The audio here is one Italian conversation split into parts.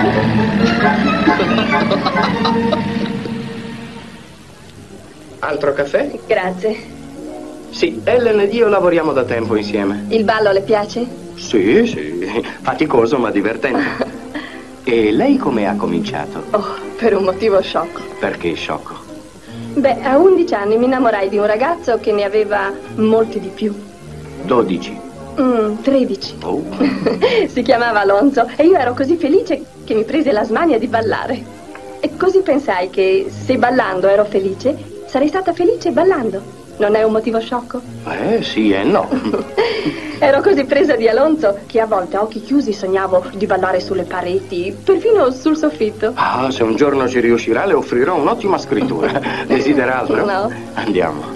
Altro caffè? Grazie. Sì, Ellen ed io lavoriamo da tempo insieme. Il ballo le piace? Sì, sì, faticoso ma divertente. E lei come ha cominciato? Oh, per un motivo sciocco. Perché sciocco? Beh, a 11 anni mi innamorai di un ragazzo che ne aveva molti di più. 12. 13. Oh. Si chiamava Alonso e io ero così felice che mi prese la smania di ballare. E così pensai che se ballando ero felice, sarei stata felice ballando. Non è un motivo sciocco? Sì e no. Ero così presa di Alonso che a volte a occhi chiusi sognavo di ballare sulle pareti, perfino sul soffitto. Ah, se un giorno ci riuscirà le offrirò un'ottima scrittura. Desidera altro? No. Andiamo.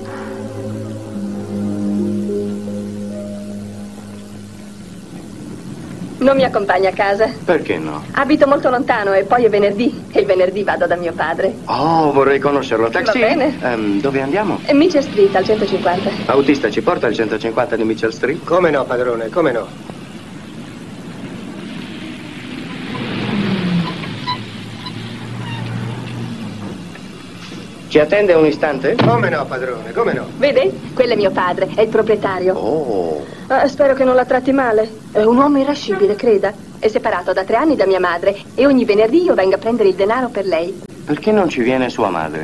Non mi accompagna a casa? Perché no? Abito molto lontano e poi è venerdì. E il venerdì vado da mio padre. Oh, vorrei conoscerlo. Taxi? Va bene. Dove andiamo? Mitchell Street, al 150. Autista ci porta al 150 di Mitchell Street? Come no, padrone, come no? Ci attende un istante? Come no, padrone, come no? Vede? Quello è mio padre, è il proprietario. Oh. Spero che non la tratti male. È un uomo irascibile, creda. È separato da 3 anni da mia madre e ogni venerdì io vengo a prendere il denaro per lei. Perché non ci viene sua madre?